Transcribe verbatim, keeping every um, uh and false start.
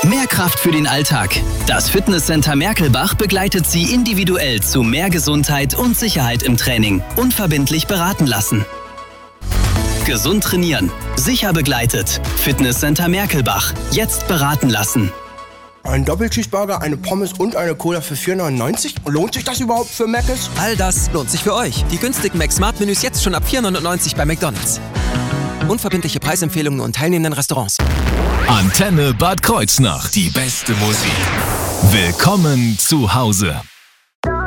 Mehr Kraft für den Alltag. Das Fitnesscenter Merkelbach begleitet Sie individuell zu mehr Gesundheit und Sicherheit im Training. Unverbindlich beraten lassen. Gesund trainieren. Sicher begleitet. Fitnesscenter Merkelbach. Jetzt beraten lassen. Ein Doppelcheeseburger, eine Pommes und eine Cola für vier neunundneunzig? Lohnt sich das überhaupt für Mc's? All das lohnt sich für euch. Die günstigen Mac-Smart-Menüs jetzt schon ab vier neunundneunzig bei McDonald's. Unverbindliche Preisempfehlungen und teilnehmenden Restaurants. Antenne Bad Kreuznach. Die beste Musik. Willkommen zu Hause.